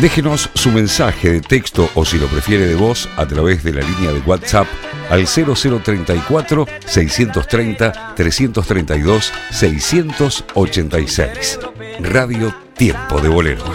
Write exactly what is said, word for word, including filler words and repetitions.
Déjenos su mensaje de texto o, si lo prefiere, de voz a través de la línea de WhatsApp al cero cero treinta y cuatro, seiscientos treinta, trescientos treinta y dos, seiscientos ochenta y seis. Radio Tiempo de Boleros.